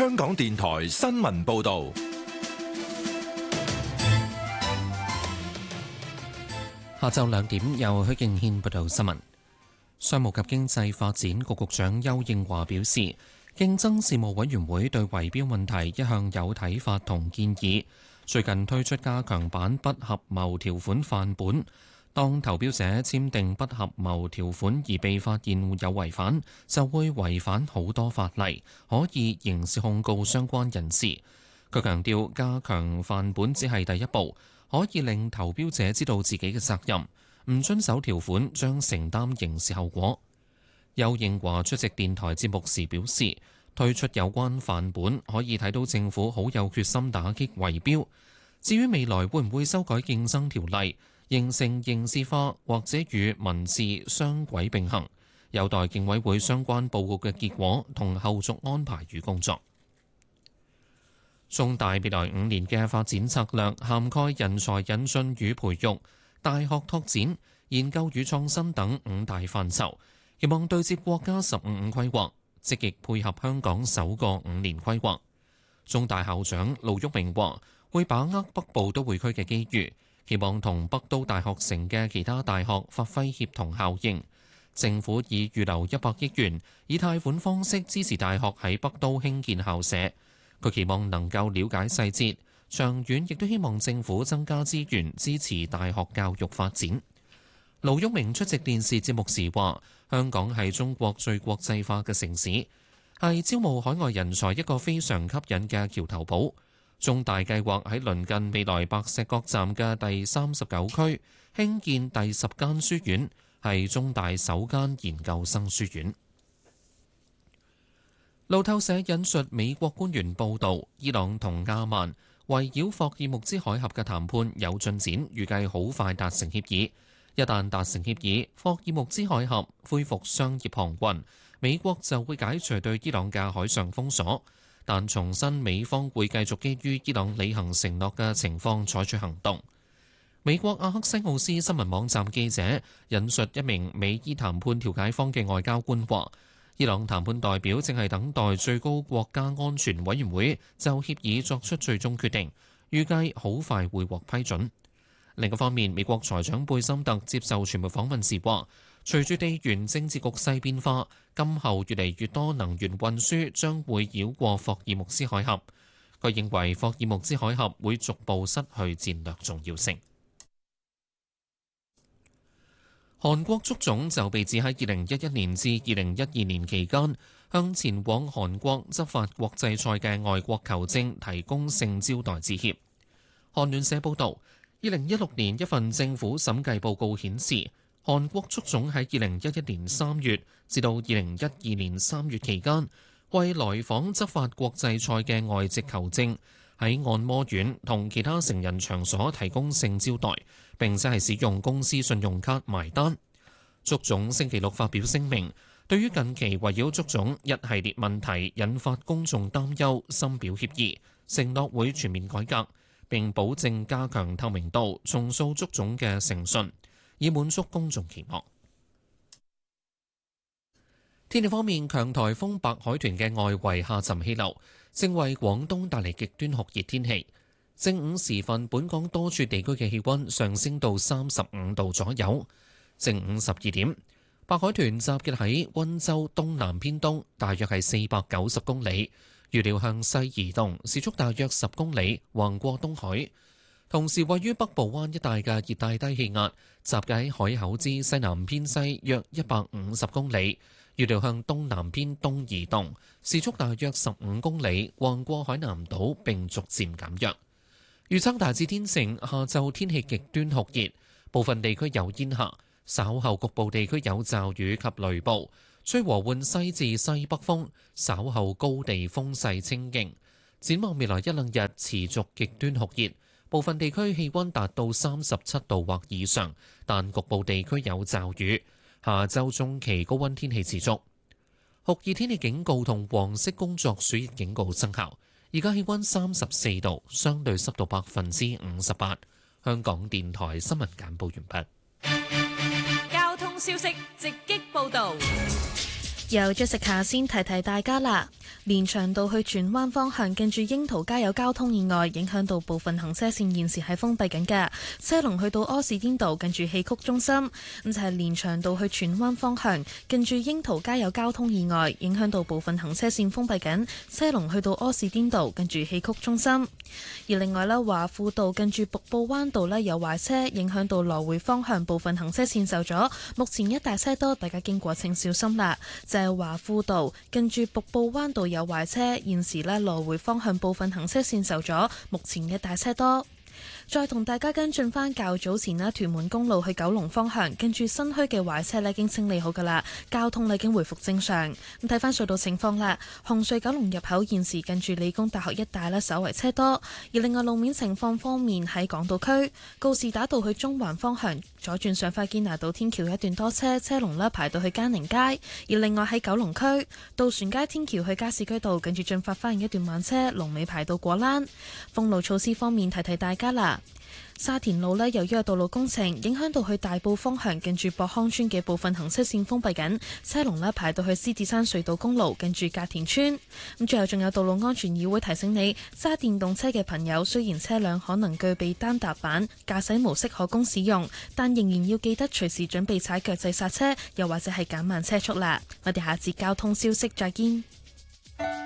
香港電台新聞報道。 下晝2點，由許敬軒報道新聞。商務及經濟發展局局長邱應華表示，競爭事務委員會對圍標問題一向有睇法同建議，最近推出加強版不合謀條款範本。當投標者簽訂不合謀條款而被發現有違反，就會違反好多法例，可以刑事控告相關人士。佢強調，加強範本只係第一步，可以令投標者知道自己嘅責任，唔遵守條款將承擔刑事後果。邱應華出席電台節目時表示，推出有關範本可以睇到政府好有決心打擊圍標。至於未來會唔會修改競爭條例，形成刑事化或者與民事雙軌並行，有待競委會相關報告嘅結果同後續安排與工作。中大未來5年嘅發展策略涵蓋人才引進與培育、大學拓展、研究與創新等5大範疇，希望對接國家15規劃，積極配合香港首個5年規劃。中大校長盧煜明話，會把握北部都會區嘅機遇，希望同北都大學城嘅其他大學發揮協同效應。政府已預留100億元，以貸款方式支持大學喺北都興建校舍。佢期望能夠了解細節，長遠亦都希望政府增加資源支持大學教育發展。盧煜明出席電視節目時話，香港係中國最國際化嘅城市，係招募海外人才一個非常吸引嘅橋頭堡。中大計劃喺鄰近未來白石角站嘅第39區興建第10間書院，係中大首間研究生書院。路透社引述美國官員報道，伊朗同阿曼圍繞霍爾木茲海峽嘅談判有進展，預計好快達成協議。一旦達成協議，霍爾木茲海峽恢復商業航運，美國就會解除對伊朗嘅海上封鎖。但重申美方會繼續基於伊朗履行承諾嘅情況採取行動。美國阿克西奧斯新聞網站記者引述一名美伊談判調解方嘅外交官話，伊朗談判代表正係等待最高國家安全委員會就協議作出最終決定，預計好快會獲批准。另一方面，美國財長貝森特接受傳媒訪問時話，隨住地緣政治局勢變化，今後越嚟越多能源運輸將會繞過霍爾木茲海峽。佢認為霍爾木茲海峽會逐步失去戰略重要性。韓國足總就被指喺2011年至2012年期間向前往韓國執法國際賽嘅外國球證提供性招待致歉。韓聯社報導，2016年一份政府審計報告顯示，韓國足總喺2011年3月至到2012年3月期間，為來訪執法國際賽嘅外籍球證喺按摩院同其他成人場所提供性招待，並且係使用公司信用卡埋單。足總星期六發表聲明，對於近期圍繞足總一系列問題引發公眾擔憂，深表歉意，承諾會全面改革，並保證加強透明度，重塑足總嘅誠信，以滿足公眾期望。天氣方面，強颱風白海豚嘅外圍下沉氣流正為廣東帶嚟極端酷熱天氣。正午時分，本港多處地區嘅氣溫上升到35度左右。正午12點，白海豚集結喺溫州東南偏東，大約係490公里，預料向西移動，時速大約10公里，橫過東海。同時，位於北部灣一帶嘅熱帶低氣壓集結喺海口之西南偏西約150公里，預料向東南偏東移動，時速大約15公里，橫過海南島並逐漸減弱。預測大致天晴，下晝天氣極端酷熱，部分地區有煙霞，稍後局部地區有驟雨及雷暴，吹和緩西至西北風，稍後高地風勢清勁。展望未來一兩日持續極端酷熱，部分地區氣溫達到37度或以上，但局部地區有驟雨。下週中期高溫天氣持續，酷熱天氣警告同黃色工作暑熱警告生效。而家氣溫34度，相對濕度58%。香港電台新聞簡報完畢。 交通消息直擊報導。 由 Jessica 先提提大家啦。連翔道去荃灣方向近住櫻桃街有交通意外，影響到部分行車線現時係封閉緊嘅，車龍去到柯士甸道近住戲曲中心。咁就係連翔道去荃灣方向近住櫻桃街有交通意外，影響到部分行車線封閉緊，車龍去到柯士甸道近住戲曲中心。而另外呢，華富道近住瀑布灣道呢有壞車，影響到來回方向部分行車線受阻，目前一大車多，大家經過請小心啦。就係華富道近住瀑布灣道有壞車，現時呢來回方向部分行車線受阻，目前一大車多。再同大家跟進返較早前啦，屯門公路去九龍方向，跟住新墟嘅壞車已經清理好㗎啦，交通已經回復正常。咁睇返隧道情況啦，紅隧九龍入口現時近住理工大學一帶咧，稍為車多。而另外路面情況方面，喺港島區告士打道去中環方向左轉上快堅拿道天橋一段多車，車龍咧排到去嘉寧街。而另外喺九龍區渡船街天橋去加士居道，跟住進發花園一段慢車，龍尾排到果欄。封路措施方面，提提大家啦。沙田路呢，由於有道路工程，影響到去大埔方向近住博康村嘅部分行車線封閉緊，車龍呢排到去獅子山隧道公路近住隔田村。咁最後仲有道路安全議會提醒你，揸電動車嘅朋友，雖然車輛可能具備單踏板，駕駛模式可供使用，但仍然要記得隨時準備踩腳掣剎車，又或者係減慢車速啦。我哋下節交通消息再見。